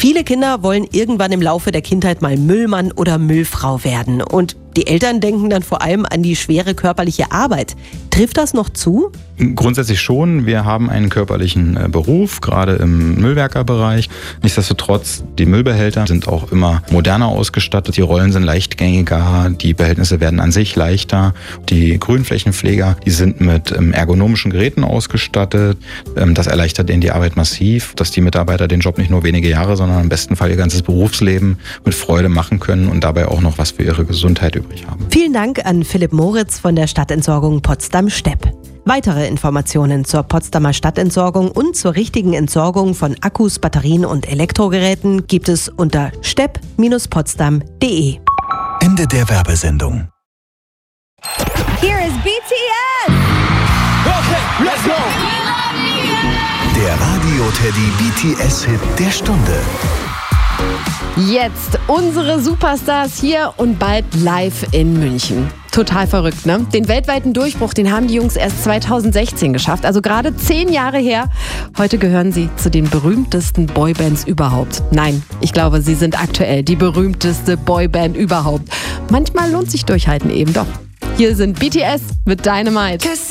Viele Kinder wollen irgendwann im Laufe der Kindheit mal Müllmann oder Müllfrau werden. Und die Eltern denken dann vor allem an die schwere körperliche Arbeit. Trifft das noch zu? Grundsätzlich schon. Wir haben einen körperlichen Beruf, gerade im Müllwerkerbereich. Nichtsdestotrotz, die Müllbehälter sind auch immer moderner ausgestattet. Die Rollen sind leichtgängiger, die Behältnisse werden an sich leichter. Die Grünflächenpfleger, die sind mit ergonomischen Geräten ausgestattet. Das erleichtert denen die Arbeit massiv, dass die Mitarbeiter den Job nicht nur wenige Jahre, sondern im besten Fall ihr ganzes Berufsleben mit Freude machen können und dabei auch noch was für ihre Gesundheit übrig haben. Vielen Dank an Philipp Moritz von der Stadtentsorgung Potsdam-Stepp. Weitere Informationen zur Potsdamer Stadtentsorgung und zur richtigen Entsorgung von Akkus, Batterien und Elektrogeräten gibt es unter stepp-potsdam.de. Ende der Werbesendung. Here is BTS! Okay, let's go! Der Radio-Teddy BTS-Hit der Stunde. Jetzt unsere Superstars hier und bald live in München. Total verrückt, ne? Den weltweiten Durchbruch, den haben die Jungs erst 2016 geschafft, also gerade 10 Jahre her. Heute gehören sie zu den berühmtesten Boybands überhaupt. Nein, ich glaube, sie sind aktuell die berühmteste Boyband überhaupt. Manchmal lohnt sich Durchhalten eben doch. Hier sind BTS mit Dynamite.